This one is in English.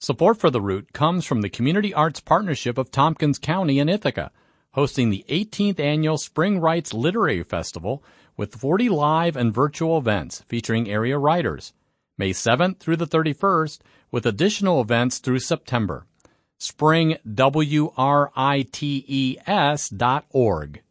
Support for the route comes from the Community Arts Partnership of Tompkins County and Ithaca, hosting the 18th Annual Spring Writes Literary Festival with 40 live and virtual events featuring area writers, May 7th through the 31st, with additional events through September. springwrites.org.